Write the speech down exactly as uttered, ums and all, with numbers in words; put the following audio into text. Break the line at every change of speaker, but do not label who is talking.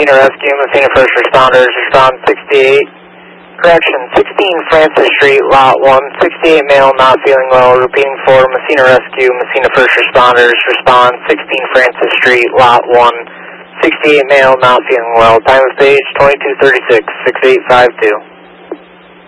Messina Rescue, Messina First Responders, respond sixty-eight. Correction, sixteen Francis Street, Lot one, sixty-eight male, not feeling well. Repeating for Messina Rescue, Messina First Responders, respond sixteen Francis Street, Lot one, sixty-eight male, not feeling well. Time of stage twenty-two thirty-six, six eight five two.